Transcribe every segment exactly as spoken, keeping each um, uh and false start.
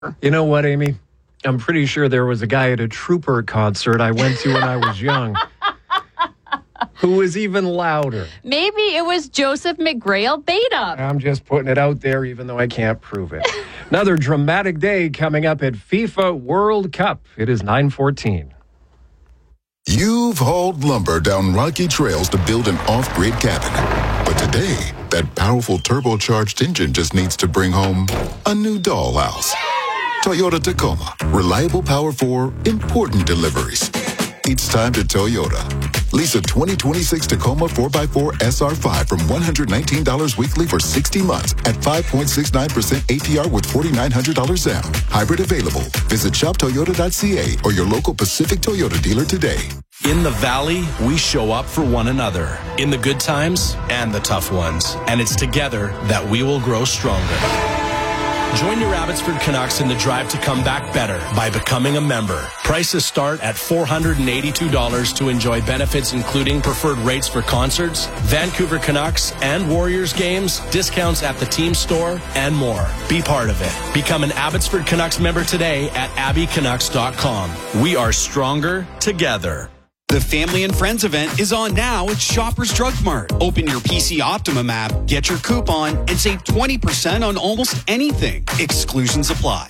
You know what, Amy? I'm pretty sure there was a guy at a Trooper concert I went to when I was young who was even louder. Maybe it was Joseph McGrail Beta. I'm just putting it out there, even though I can't prove it. Another dramatic day coming up at FIFA World Cup. It is nine fourteen. You've hauled lumber down rocky trails to build an off-grid cabin. But today, that powerful turbocharged engine just needs to bring home a new dollhouse. Toyota Tacoma. Reliable power for important deliveries. It's time to Toyota. Lease a twenty twenty-six Tacoma four by four S R five from one hundred nineteen dollars weekly for sixty months at five point six nine percent A P R with four thousand nine hundred dollars down. Hybrid available. Visit shop toyota dot c a or your local Pacific Toyota dealer today. In the Valley, we show up for one another, in the good times and the tough ones. And it's together that we will grow stronger. Join your Abbotsford Canucks in the drive to come back better by becoming a member. Prices start at four hundred eighty-two dollars to enjoy benefits including preferred rates for concerts, Vancouver Canucks and Warriors games, discounts at the team store, and more. Be part of it. Become an Abbotsford Canucks member today at abby canucks dot com. We are stronger together. The Family and Friends event is on now at Shoppers Drug Mart. Open your P C Optimum app, get your coupon, and save twenty percent on almost anything. Exclusions apply.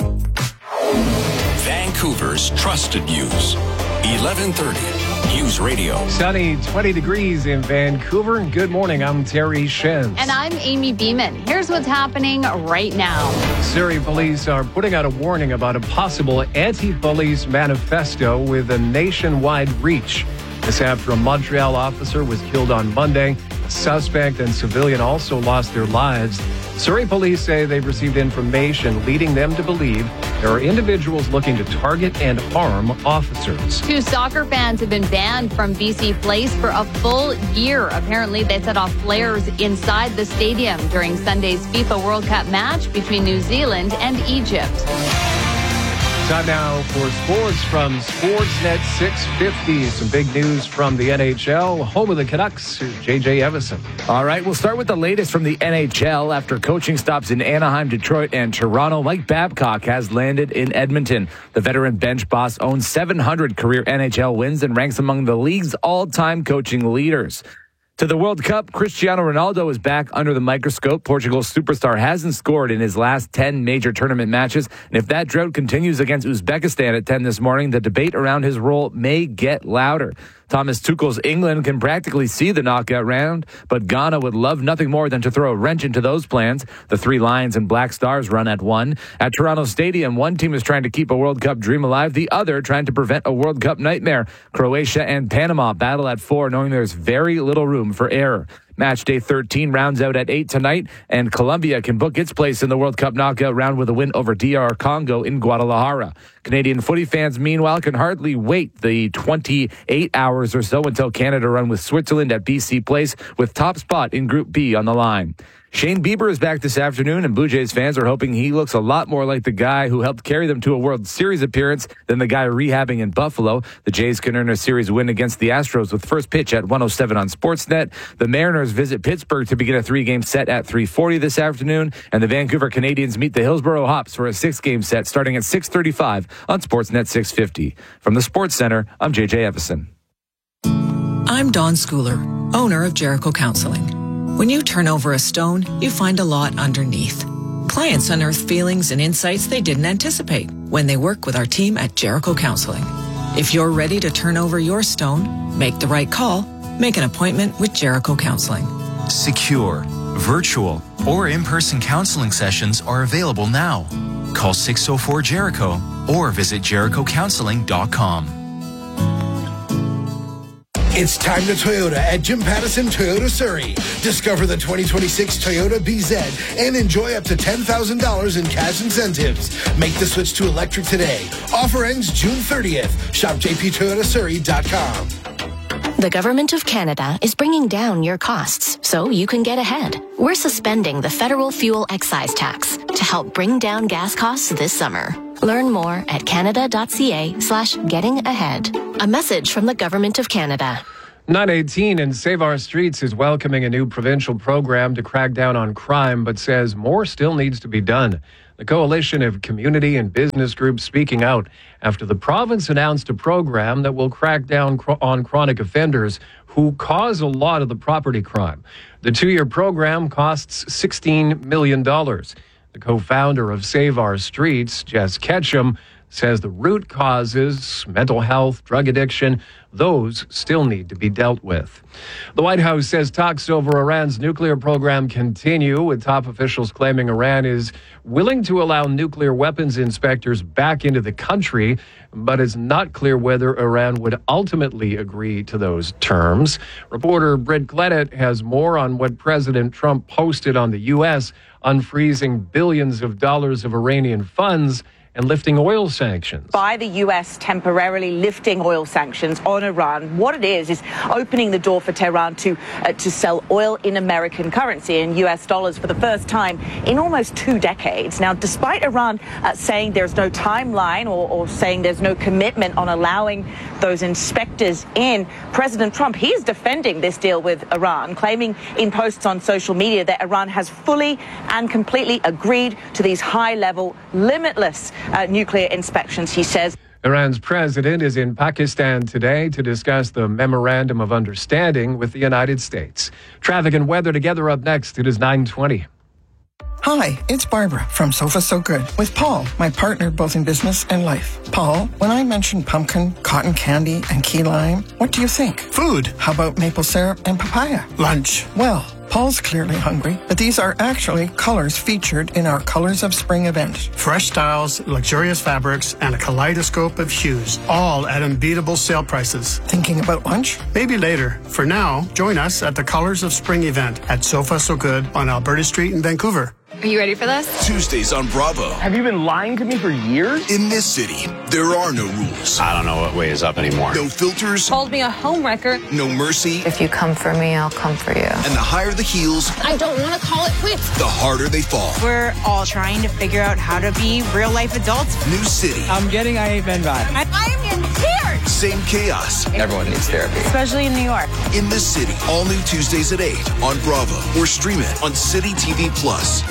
Vancouver's trusted news. eleven thirty News Radio. Sunny, twenty degrees in Vancouver. Good morning. I'm Terry Shenz. And I'm Amy Beeman. Here's what's happening right now. Surrey police are putting out a warning about a possible anti-police manifesto with a nationwide reach. This after a Montreal officer was killed on Monday. A suspect and civilian also lost their lives. Surrey police say they've received information leading them to believe there are individuals looking to target and harm officers. Two soccer fans have been banned from B C Place for a full year. Apparently, they set off flares inside the stadium during Sunday's FIFA World Cup match between New Zealand and Egypt. Time now for sports from Sportsnet six fifty. Some big news from the N H L. Home of the Canucks, J J Evison. All right, we'll start with the latest from the N H L. After coaching stops in Anaheim, Detroit, and Toronto, Mike Babcock has landed in Edmonton. The veteran bench boss owns seven hundred career N H L wins and ranks among the league's all-time coaching leaders. To the World Cup, Cristiano Ronaldo is back under the microscope. Portugal's superstar hasn't scored in his last ten major tournament matches. And if that drought continues against Uzbekistan at ten this morning, the debate around his role may get louder. Thomas Tuchel's England can practically see the knockout round, but Ghana would love nothing more than to throw a wrench into those plans. The Three Lions and Black Stars run at one. At Toronto Stadium, one team is trying to keep a World Cup dream alive, the other trying to prevent a World Cup nightmare. Croatia and Panama battle at four, knowing there's very little room for error. Match day thirteen rounds out at eight tonight, and Colombia can book its place in the World Cup knockout round with a win over D R Congo in Guadalajara. Canadian footy fans, meanwhile, can hardly wait the twenty-eight hours or so until Canada run with Switzerland at B C Place, with top spot in Group B on the line. Shane Bieber is back this afternoon, and Blue Jays fans are hoping he looks a lot more like the guy who helped carry them to a World Series appearance than the guy rehabbing in Buffalo. The Jays can earn a series win against the Astros with first pitch at one oh seven on Sportsnet. The Mariners visit Pittsburgh to begin a three-game set at three forty this afternoon, and the Vancouver Canadians meet the Hillsborough Hops for a six-game set starting at six thirty-five on Sportsnet six fifty. From the Sports Center, I'm J J Evison. I'm Dawn Schooler, owner of Jericho Counseling. When you turn over a stone, you find a lot underneath. Clients unearth feelings and insights they didn't anticipate when they work with our team at Jericho Counseling. If you're ready to turn over your stone, make the right call, make an appointment with Jericho Counseling. Secure, virtual, or in-person counseling sessions are available now. Call six oh four Jericho or visit jericho counseling dot com. It's time to Toyota at Jim Pattison Toyota Surrey. Discover the twenty twenty-six Toyota B Z and enjoy up to ten thousand dollars in cash incentives. Make the switch to electric today. Offer ends June thirtieth. Shop j p toyota surrey dot com. The Government of Canada is bringing down your costs so you can get ahead. We're suspending the federal fuel excise tax to help bring down gas costs this summer. Learn more at canada.ca slash getting ahead. A message from the Government of Canada. nine eighteen and Save Our Streets is welcoming a new provincial program to crack down on crime, but says more still needs to be done. The coalition of community and business groups speaking out after the province announced a program that will crack down on chronic offenders who cause a lot of the property crime. The two-year program costs sixteen million dollars. The co-founder of Save Our Streets, Jess Ketchum, says the root causes, mental health, drug addiction, those still need to be dealt with. The White House says talks over Iran's nuclear program continue, with top officials claiming Iran is willing to allow nuclear weapons inspectors back into the country, but it's not clear whether Iran would ultimately agree to those terms. Reporter Britt Glennet has more on what President Trump posted on the U S, unfreezing billions of dollars of Iranian funds and lifting oil sanctions. By the U S temporarily lifting oil sanctions on Iran, what it is is opening the door for Tehran to uh, to sell oil in American currency, in U S dollars, for the first time in almost two decades. Now, despite Iran uh, saying there's no timeline or, or saying there's no commitment on allowing those inspectors in, President Trump, he's defending this deal with Iran, claiming in posts on social media that Iran has fully and completely agreed to these high-level, limitless Uh, nuclear inspections, he says. Iran's president is in Pakistan today to discuss the Memorandum of Understanding with the United States. Traffic and weather together up next. It is nine twenty. Hi, it's Barbara from Sofa So Good with Paul, my partner both in business and life. Paul, when I mentioned pumpkin, cotton candy, and key lime, what do you think? Food. How about maple syrup and papaya? Lunch. Well, Paul's clearly hungry, but these are actually colors featured in our Colors of Spring event. Fresh styles, luxurious fabrics, and a kaleidoscope of hues, all at unbeatable sale prices. Thinking about lunch? Maybe later. For now, join us at the Colors of Spring event at Sofa So Good on Alberta Street in Vancouver. Are you ready for this? Tuesdays on Bravo. Have you been lying to me for years? In this city, there are no rules. I don't know what way is up anymore. No filters. Called me a homewrecker. No mercy. If you come for me, I'll come for you. And the higher the heels, I don't want to call it quits. The harder they fall. We're all trying to figure out how to be real-life adults. New city. I'm getting I Ain't Been Bad. I, I'm in tears. Same chaos. Everyone needs therapy. Especially in New York. In this city, all new Tuesdays at eight on Bravo, or stream it on City T V Plus.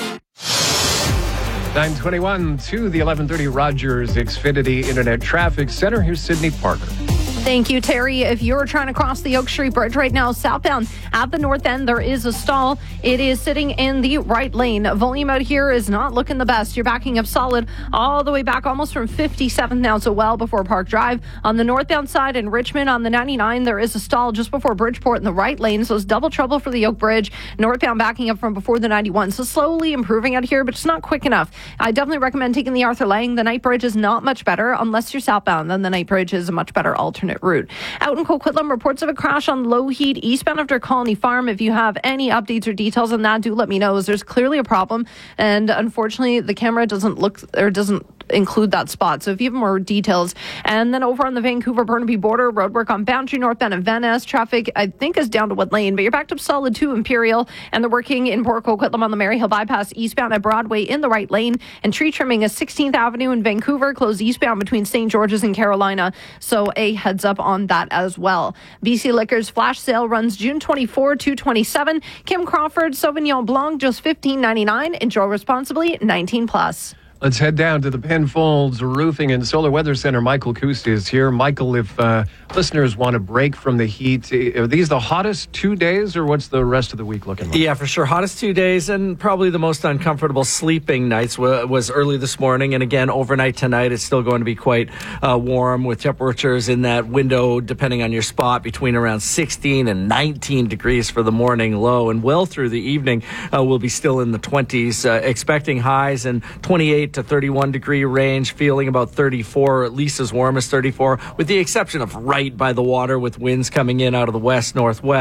nine twenty-one to the eleven thirty Rogers Xfinity Internet Traffic Center. Here's Sydney Parker. Thank you, Terry. If you're trying to cross the Oak Street Bridge right now, southbound at the north end, there is a stall. It is sitting in the right lane. Volume out here is not looking the best. You're backing up solid all the way back almost from fifty-seventh now, so well before Park Drive. On the northbound side in Richmond on the ninety-nine, there is a stall just before Bridgeport in the right lane, so it's double trouble for the Oak Bridge. Northbound backing up from before the ninety-one, so slowly improving out here, but it's not quick enough. I definitely recommend taking the Arthur Lang. The night bridge is not much better unless you're southbound. Then the night bridge is a much better alternate route. Out in Coquitlam, reports of a crash on Lougheed eastbound after Colony Farm. If you have any updates or details on that, do let me know, as there's clearly a problem, and unfortunately the camera doesn't look or doesn't include that spot. So if you have more details. And then over on the Vancouver-Burnaby border, roadwork on Boundary northbound of Van Ness. Traffic, I think, is down to Wood Lane, but you're backed up solid to Imperial, and they're working in Port Coquitlam on the Maryhill bypass eastbound at Broadway in the right lane, and tree trimming is sixteenth Avenue in Vancouver, closed eastbound between Saint George's and Carolina. So a heads up on that as well. B C Liquors flash sale runs June twenty-fourth to twenty-seventh. Kim Crawford Sauvignon Blanc just fifteen ninety-nine. Enjoy responsibly, nineteen plus. Let's head down to the Penfolds Roofing and Solar Weather Center. Michael Kuste is here. Michael, if uh, listeners want a break from the heat, are these the hottest two days, or what's the rest of the week looking like? Yeah, for sure. Hottest two days, and probably the most uncomfortable sleeping nights was early this morning. And again, overnight tonight, it's still going to be quite uh, warm, with temperatures in that window, depending on your spot, between around sixteen and nineteen degrees for the morning low. And well through the evening, uh, we'll be still in the twenties, uh, expecting highs in twenty-eight to thirty-one degree range, feeling about thirty-four, or at least as warm as thirty-four, with the exception of right by the water, with winds coming in out of the west northwest.